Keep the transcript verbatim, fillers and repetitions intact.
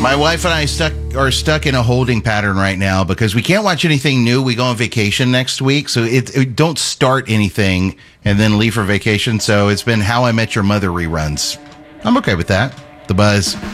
My wife and I stuck are stuck in a holding pattern right now because we can't watch anything new. We go on vacation next week, so it, it don't start anything and then leave for vacation. So it's been How I Met Your Mother reruns. I'm okay with that. The Buzz.